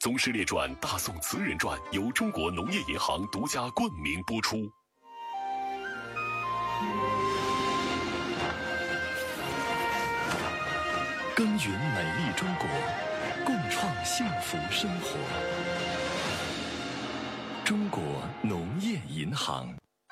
宗师列传大宋词人传由中国农业银行独家冠名播出。耕耘美丽中国，共创幸福生活。中国农业银行。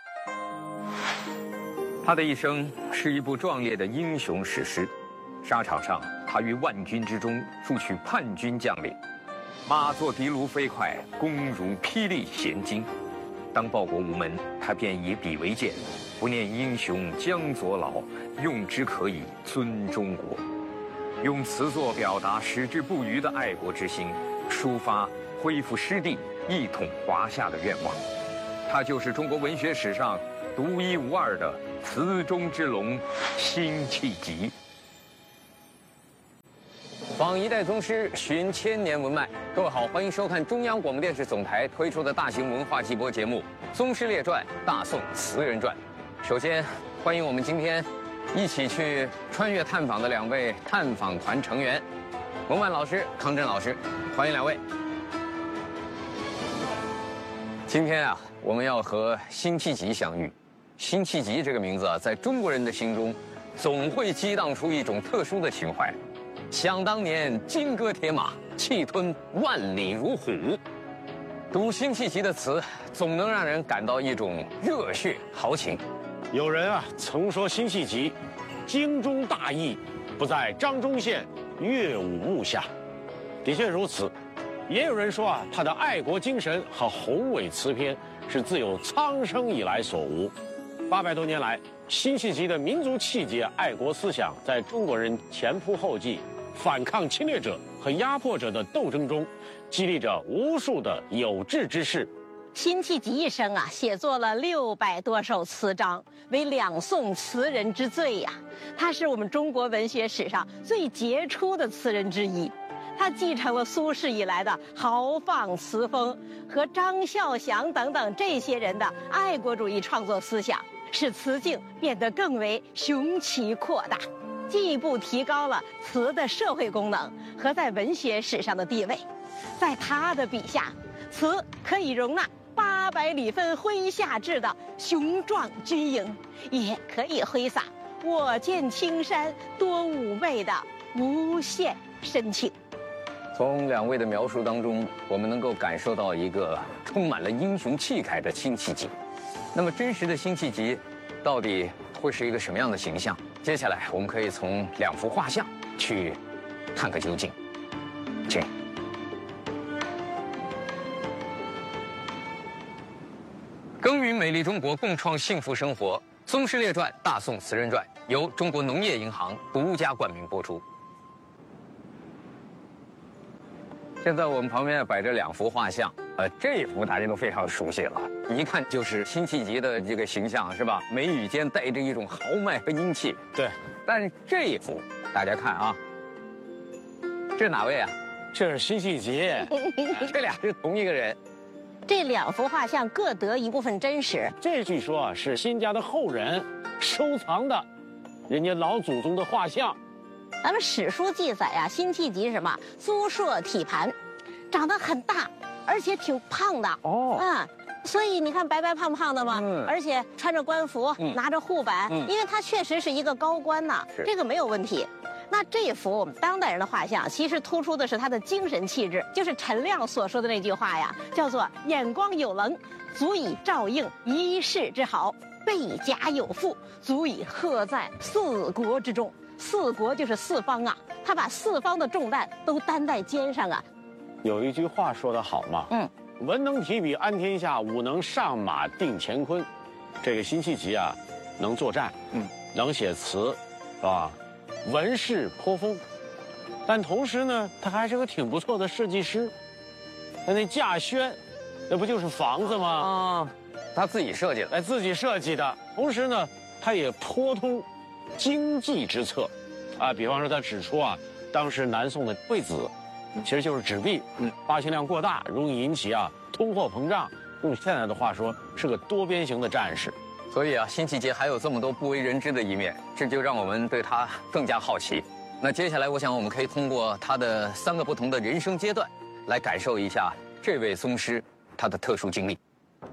他的一生是一部壮烈的英雄史诗。沙场上，他于万军之中助取叛军将领，马作的卢飞快，弓如霹雳弦惊。当报国无门，他便以笔为鉴，不念英雄将佐老，用之可以尊中国。用词作表达矢志不渝的爱国之心，抒发恢复失地、一统华夏的愿望。他就是中国文学史上独一无二的词中之龙辛弃疾。访一代宗师，寻千年文脉。各位好，欢迎收看中央广播电视总台推出的大型文化季播节目《宗师列传·大宋词人传》。首先，欢迎我们今天一起去穿越探访的两位探访团成员，文婉老师、康震老师，欢迎两位。今天啊，我们要和辛弃疾相遇。辛弃疾这个名字啊，在中国人的心中，总会激荡出一种特殊的情怀。想当年，金戈铁马，气吞万里如虎。读辛弃疾的词，总能让人感到一种热血豪情。 有人啊曾说辛弃疾精忠大义不在张忠县岳武墓下，的确如此。也有人说啊，他的爱国精神和宏伟词篇是自有苍生以来所无。800多年来，辛弃疾的民族气节、爱国思想在中国人前仆后继、反抗侵略者和压迫者的斗争中，激励着无数的有志之士。 辛弃疾一生啊，写作了600多首词章，为两宋词人之最呀。他是我们中国文学史上最杰出的词人之一。他继承了苏轼以来的豪放词风和张孝祥等等这些人的爱国主义创作思想，使词境变得更为雄奇阔大，进一步提高了词的社会功能和在文学史上的地位。在他的笔下，词可以容纳800里分麾下炙的雄壮军营，也可以挥洒我见青山多妩媚的无限深情。 从两位的描述当中，我们能够感受到一个充满了英雄气概的辛弃疾。那么真实的辛弃疾到底会是一个什么样的形象？接下来我们可以从2幅画像去探个究竟。请。耕耘美丽中国，共创幸福生活。宗师列传《大宋词人传》由中国农业银行独家冠名播出。现在我们旁边摆着2幅画像，这一幅大家都非常熟悉了，一看就是辛弃疾的这个形象，是吧？眉宇间带着一种豪迈和英气。 对， 但是这一幅，大家看啊，这哪位啊？ 这是辛弃疾， 这俩是同一个人。 这2幅画像各得一部分真实。 这据说啊是辛家的后人收藏的，人家老祖宗的画像。 咱们史书记载呀，辛弃疾什么粗硕体盘，长得很大，而且挺胖的。所以你看白白胖胖的嘛，而且穿着官服，拿着护板，因为他确实是一个高官呐，这个没有问题。那这幅我们当代人的画像，其实突出的是他的精神气质，就是陈亮所说的那句话呀，叫做眼光有棱，足以照应一世之豪；背甲有负，足以喝在4国之中。4国就是4方啊，他把4方的重担都担在肩上啊。 有一句话说得好嘛，文能提笔安天下，武能上马定乾坤。这个辛弃疾啊，能作战，能写词，是吧？文饰颇丰，但同时呢，他还是个挺不错的设计师。那稼轩，那不就是房子吗？ 他自己设计的， 自己设计的。同时呢，他也颇通经济之策，比方说他指出啊，当时南宋的贵子，其实就是纸币，发行量过大，容易引起通货膨胀。用现在的话说，是个多边形的战士。 所以啊，辛弃疾还有这么多不为人知的一面，这就让我们对他更加好奇。那接下来，我想我们可以通过他的3个不同的人生阶段， 来感受一下这位宗师他的特殊经历。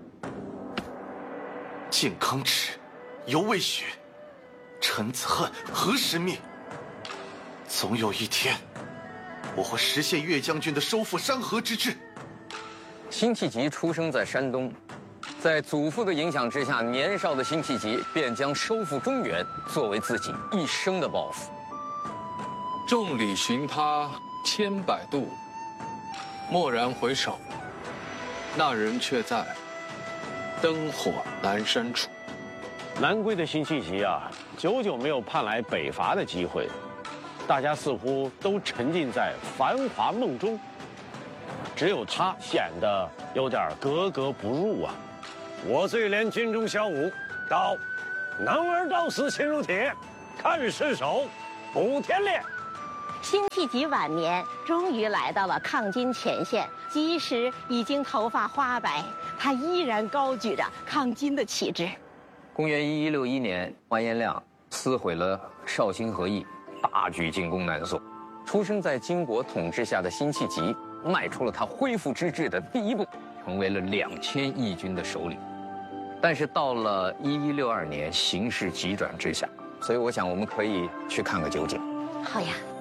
健康耻，犹未雪，臣子恨，何时灭？总有一天，我会实现岳将军的收复山河之志。 辛弃疾出生在山东，在祖父的影响之下，年少的辛弃疾便将收复中原作为自己一生的抱负。 众里寻他千百度，蓦然回首，那人却在灯火阑珊处。 南归的辛弃疾啊，久久没有盼来北伐的机会，大家似乎都沉浸在繁华梦中，只有他显得有点格格不入啊。我最怜军中骁武，道：男儿到死心如铁，看尸首补天裂。 辛弃疾晚年终于来到了抗金前线，即使已经头发花白，他依然高举着抗金的旗帜。 公元1161年，完颜亮撕毁了绍兴和议，大举进攻南宋。出生在金国统治下的辛弃疾，迈出了他恢复之志的第一步，成为了2000义军的首领。但是到了1162年，形势急转直下，所以我想我们可以去看个究竟。 好呀。